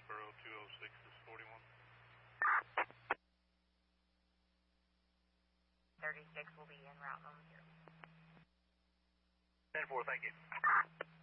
Foxborough 206 is 41. 36 will be en route home 0. 10-4, thank you.